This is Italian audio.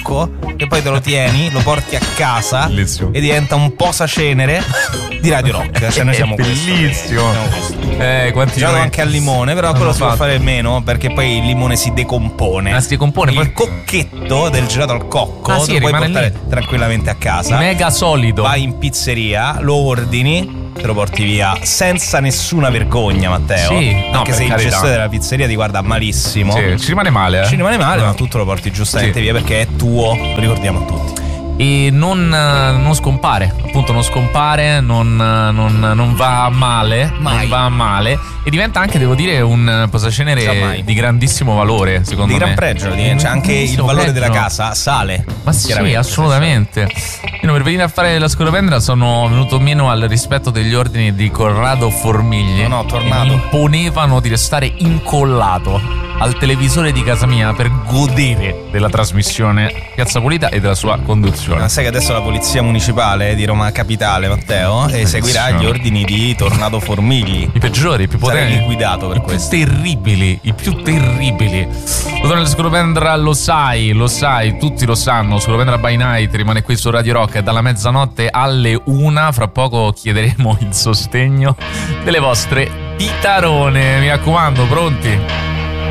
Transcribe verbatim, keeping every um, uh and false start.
cocco che poi te lo tieni, lo porti a casa Bellissimo. e diventa un posacenere di Radio Rock. Cioè noi siamo bellissimo. Questo. Eh, quanti Girato anche al limone, però quello si può fare meno perché poi il limone si decompone. Ah, si decompone. Il poi... cocchetto del gelato al cocco ah, sì, lo puoi rimane portare lì. tranquillamente a casa. Mega solido. Vai in pizzeria, lo ordini, te lo porti via senza nessuna vergogna, Matteo. Sì, no, anche per se il carità. gestore della pizzeria ti guarda malissimo. Sì, ci rimane male, eh. Ci rimane male, no. ma tu te lo porti giustamente Sì. via perché è tuo, lo ricordiamo a tutti. E non, non scompare, appunto non scompare, non, non, non va male, Mai. non va male e diventa anche, devo dire, un posacenere di grandissimo valore, secondo di me. Di gran pregio, di, cioè anche il valore della casa sale. Ma sì, assolutamente. Io per venire a fare la scolopendra sono venuto meno al rispetto degli ordini di Corrado Formigli. No, no, tornato. Mi imponevano di restare incollato al televisore di casa mia per godere della trasmissione Piazza Pulita e della sua conduzione. Ma sai che adesso la polizia municipale di Roma Capitale, Matteo, eseguirà gli ordini di Tornado Formigli. I peggiori, i più potenti. Sarei liquidato per I questo. più terribili, i più terribili. Lo Scolopendra lo sai, lo sai, tutti lo sanno. Scolopendra by Night rimane qui su Radio Rock dalla mezzanotte alle una. Fra poco chiederemo il sostegno delle vostre pitarone. Mi raccomando, pronti?